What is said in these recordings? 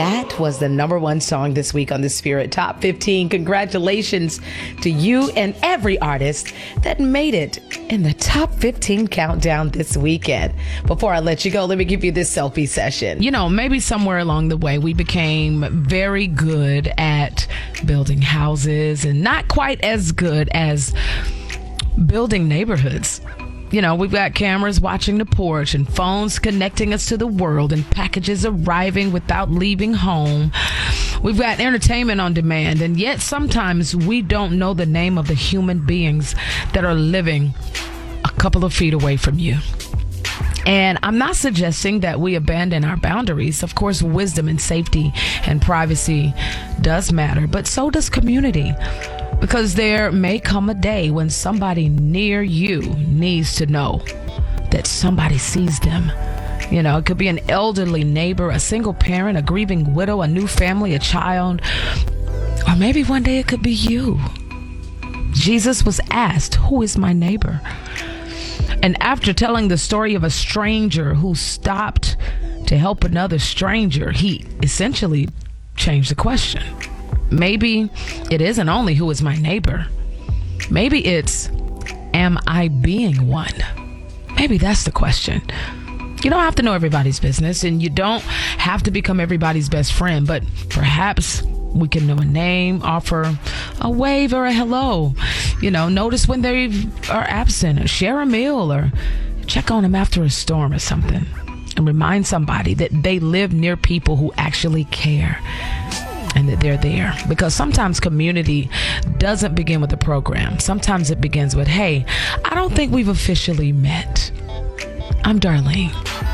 that was the #1 song this week on the Spirit Top 15. Congratulations to you and every artist that made it in the Top 15 countdown this weekend. Before I let you go, let me give you this selfie session. You know, maybe somewhere along the way we became very good at building houses and not quite as good as building neighborhoods. You know, we've got cameras watching the porch and phones connecting us to the world and packages arriving without leaving home. We've got entertainment on demand, and yet sometimes we don't know the name of the human beings that are living a couple of feet away from you. And I'm not suggesting that we abandon our boundaries. Of course, wisdom and safety and privacy does matter, but so does community. Because there may come a day when somebody near you needs to know that somebody sees them. You know, it could be an elderly neighbor, a single parent, a grieving widow, a new family, a child, or maybe one day it could be you. Jesus was asked, "Who is my neighbor?" And after telling the story of a stranger who stopped to help another stranger, he essentially changed the question. Maybe it isn't only who is my neighbor. Maybe it's, am I being one? Maybe that's the question. You don't have to know everybody's business, and you don't have to become everybody's best friend, but perhaps we can know a name, offer a wave or a hello. You know, notice when they are absent, or share a meal, or check on them after a storm or something. And remind somebody that they live near people who actually care and that they're there. Because sometimes community doesn't begin with a program. Sometimes it begins with, hey, I don't think we've officially met. I'm Darlene.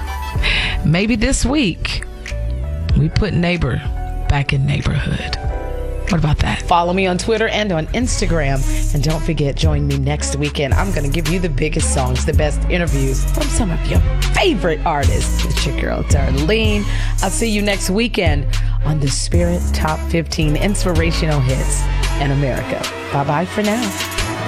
Maybe this week we put neighbor back in neighborhood. What about that? Follow me on Twitter and on Instagram. And don't forget, join me next weekend. I'm going to give you the biggest songs, the best interviews from some of your favorite artists. It's your girl, Darlene. I'll see you next weekend on the Spirit Top 15 Inspirational Hits in America. Bye-bye for now.